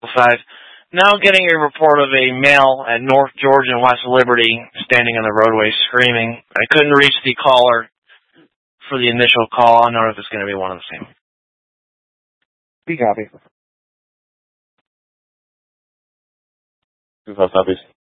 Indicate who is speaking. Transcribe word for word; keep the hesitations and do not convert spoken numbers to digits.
Speaker 1: side. Now getting a report of a male at North Georgia and West Liberty standing on the roadway screaming. I couldn't reach the caller for the initial call. I don't know if it's going to be one of the same.
Speaker 2: Be copy.
Speaker 3: Two five copies.